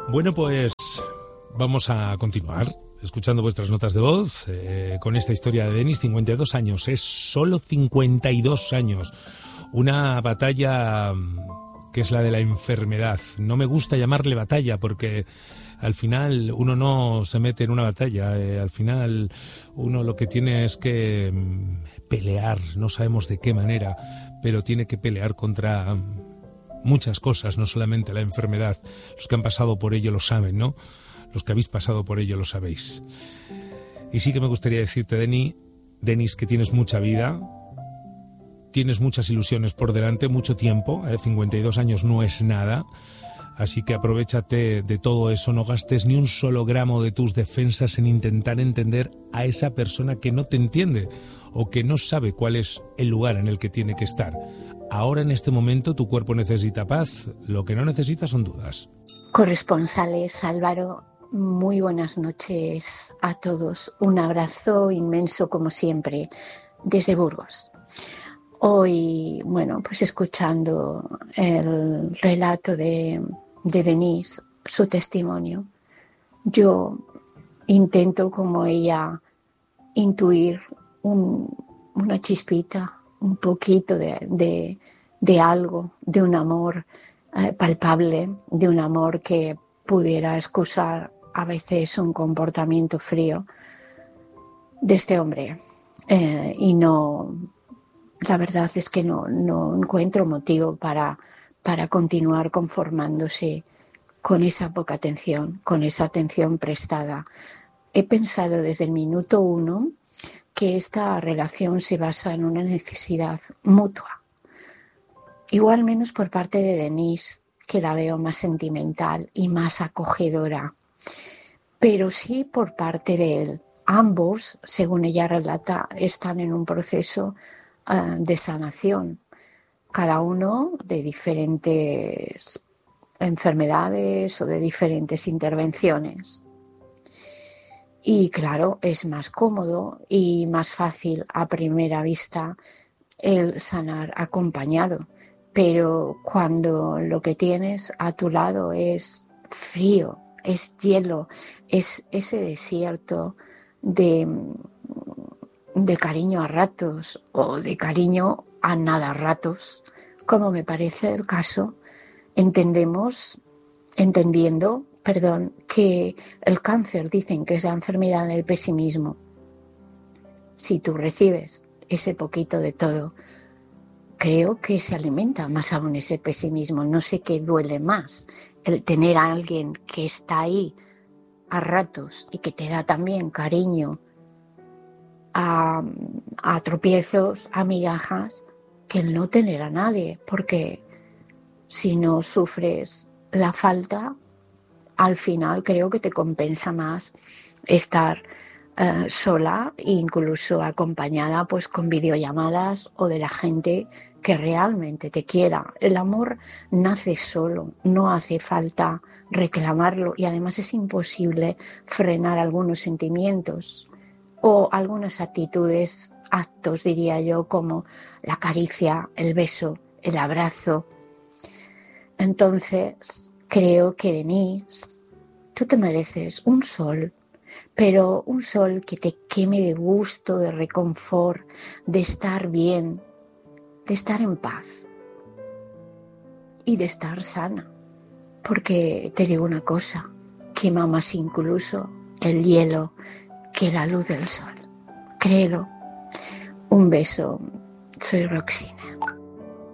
Bueno, pues vamos a continuar escuchando vuestras notas de voz con esta historia de Denis. 52 años, es solo 52 años. Una batalla que es la de la enfermedad. No me gusta llamarle batalla porque al final uno no se mete en una batalla. Al final uno lo que tiene es que pelear, no sabemos de qué manera, pero tiene que pelear contra muchas cosas, no solamente la enfermedad. Los que han pasado por ello lo saben, ¿no? Los que habéis pasado por ello lo sabéis. Y sí que me gustaría decirte, Denis, que tienes mucha vida, tienes muchas ilusiones por delante, mucho tiempo, 52 años no es nada, así que aprovéchate de todo eso, no gastes ni un solo gramo de tus defensas en intentar entender a esa persona que no te entiende o que no sabe cuál es el lugar en el que tiene que estar. Ahora, en este momento, tu cuerpo necesita paz, lo que no necesita son dudas. Corresponsales, Álvaro, muy buenas noches a todos. Un abrazo inmenso, como siempre, desde Burgos. Hoy, bueno, pues escuchando el relato de Denise, su testimonio, yo intento, como ella, intuir una chispita, un poquito de algo, de un amor palpable, de un amor que pudiera excusar a veces un comportamiento frío de este hombre. Y no, la verdad es que no encuentro motivo para continuar conformándose con esa poca atención, con esa atención prestada. He pensado desde el minuto 1 que esta relación se basa en una necesidad mutua. Igual menos por parte de Denise, que la veo más sentimental y más acogedora, pero sí por parte de él. Ambos, según ella relata, están en un proceso de sanación, cada uno de diferentes enfermedades o de diferentes intervenciones. Y claro, es más cómodo y más fácil a primera vista el sanar acompañado. Pero cuando lo que tienes a tu lado es frío, es hielo, es ese desierto de cariño a ratos o de cariño a nada ratos, como me parece el caso, entendiendo que el cáncer dicen que es la enfermedad del pesimismo. Si tú recibes ese poquito de todo, creo que se alimenta más aún ese pesimismo. No sé qué duele más, el tener a alguien que está ahí a ratos y que te da también cariño a tropiezos, a migajas, que el no tener a nadie, porque si no sufres la falta, al final creo que te compensa más estar sola, incluso acompañada pues con videollamadas o de la gente que realmente te quiera. El amor nace solo, no hace falta reclamarlo, y además es imposible frenar algunos sentimientos o algunas actitudes, actos diría yo, como la caricia, el beso, el abrazo. Entonces creo que, Denise, tú te mereces un sol, pero un sol que te queme de gusto, de reconfort, de estar bien, de estar en paz y de estar sana. Porque te digo una cosa, quema más incluso el hielo que la luz del sol. Créelo. Un beso. Soy Roxina.